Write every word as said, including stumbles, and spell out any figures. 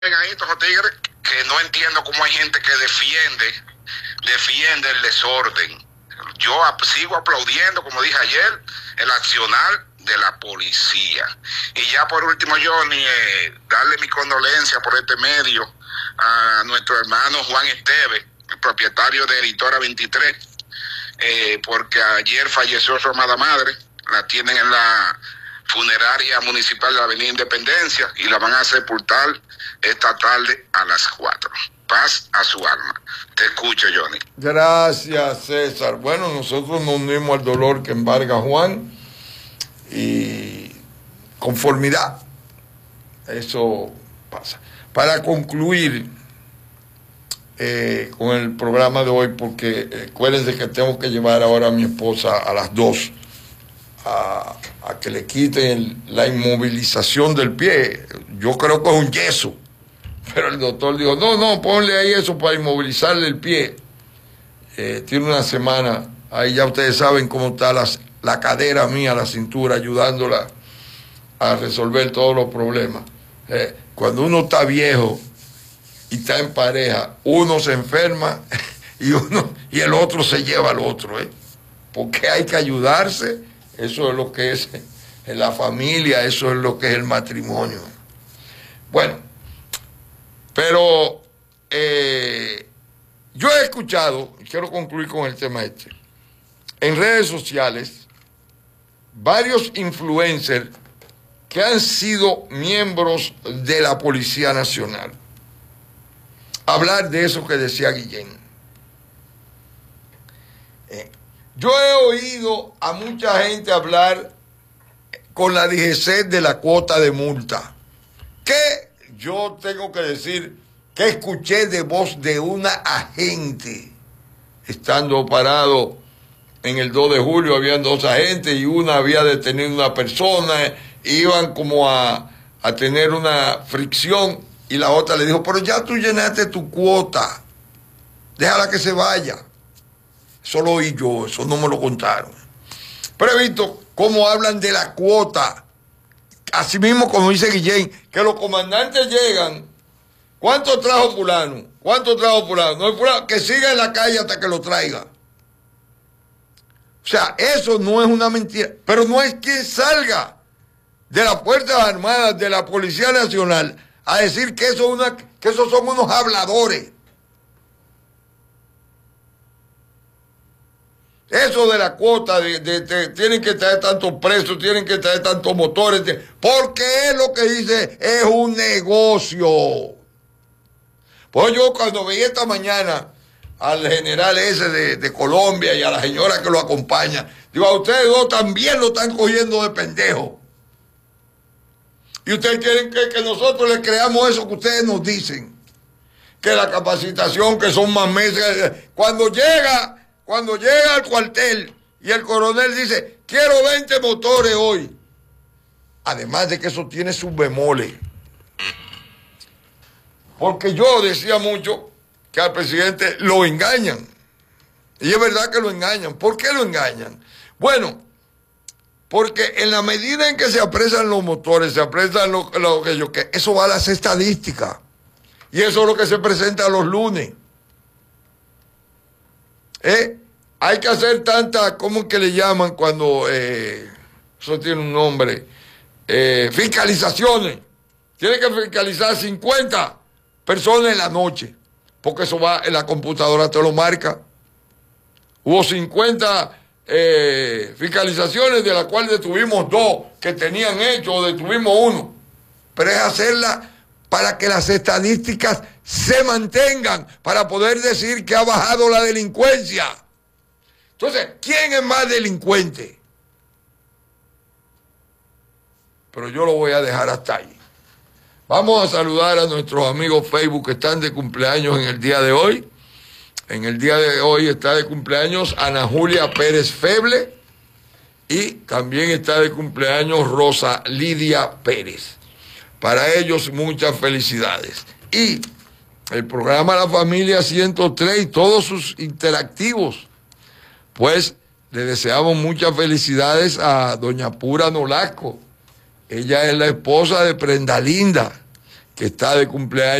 Estos tigres que no entiendo cómo hay gente que defiende, defiende el desorden. Yo sigo aplaudiendo, como dije ayer, el accionar de la policía. Y ya por último, Johnny, eh, darle mi condolencia por este medio a nuestro hermano Juan Esteves, el propietario de Editora veintitrés, eh, porque ayer falleció su amada madre. La tienen en la funeraria municipal de la Avenida Independencia y la van a sepultar esta tarde a las cuatro. Paz a su alma. Te escucho, Johnny. Gracias, César. Bueno, nosotros nos unimos al dolor que embarga Juan y conformidad. Eso pasa. Para concluir eh, con el programa de hoy, porque eh, acuérdense que tengo que llevar ahora a mi esposa a las dos a, a que le quiten la inmovilización del pie. Yo creo que es un yeso. Pero el doctor dijo, no, no, ponle ahí eso para inmovilizarle el pie. Eh, tiene una semana, ahí ya ustedes saben cómo está las, la cadera mía, la cintura, ayudándola a resolver todos los problemas. Eh, cuando uno está viejo y está en pareja, uno se enferma y, uno, y el otro se lleva al otro. ¿eh? Porque hay que ayudarse, eso es lo que es en la familia, eso es lo que es el matrimonio. Bueno. Pero eh, yo he escuchado, y quiero concluir con el tema este, en redes sociales, varios influencers que han sido miembros de la Policía Nacional, hablar de eso que decía Guillén. Eh, yo he oído a mucha gente hablar con la D G C de la cuota de multa, que yo tengo que decir que escuché de voz de una agente, estando parado en el dos de julio, habían dos agentes y una había detenido a una persona, iban como a, a tener una fricción y la otra le dijo, pero ya tú llenaste tu cuota, déjala que se vaya. Eso lo oí yo, eso no me lo contaron. Pero he visto cómo hablan de la cuota. Así mismo, como dice Guillén, que los comandantes llegan. ¿Cuánto trajo fulano? ¿Cuánto trajo fulano? No hay fulano, que siga en la calle hasta que lo traiga. O sea, eso no es una mentira. Pero no es que salga de las Fuerzas Armadas, de la Policía Nacional, a decir que eso, una, que esos son unos habladores. Eso de la cuota, de, de, de, tienen que traer tantos presos, tienen que traer tantos motores, de, porque es lo que dice, es un negocio. Pues yo cuando veía esta mañana al general ese de, de Colombia y a la señora que lo acompaña, digo, a ustedes dos también lo están cogiendo de pendejo. Y ustedes quieren que, que nosotros les creamos eso que ustedes nos dicen, que la capacitación, que son más meses, cuando llega... Cuando llega al cuartel y el coronel dice, quiero veinte motores hoy. Además de que eso tiene sus bemoles. Porque yo decía mucho que al presidente lo engañan. Y es verdad que lo engañan. ¿Por qué lo engañan? Bueno, porque en la medida en que se apresan los motores, se apresan lo, lo que yo que eso va a las estadísticas. Y eso es lo que se presenta los lunes. ¿Eh? Hay que hacer tantas, ¿cómo que le llaman cuando, eh, eso tiene un nombre, eh, fiscalizaciones? Tiene que fiscalizar cincuenta personas en la noche, porque eso va en la computadora, te lo marca. Hubo cincuenta eh, fiscalizaciones, de las cuales detuvimos dos que tenían hecho, o detuvimos uno. Pero es hacerla para que las estadísticas se mantengan, para poder decir que ha bajado la delincuencia. Entonces, ¿quién es más delincuente? Pero yo lo voy a dejar hasta ahí. Vamos a saludar a nuestros amigos Facebook que están de cumpleaños en el día de hoy. En el día de hoy está de cumpleaños Ana Julia Pérez Feble y también está de cumpleaños Rosa Lidia Pérez. Para ellos muchas felicidades. Y el programa La Familia ciento tres y todos sus interactivos, pues le deseamos muchas felicidades a doña Pura Nolasco. Ella es la esposa de Prenda Linda, que está de cumpleaños.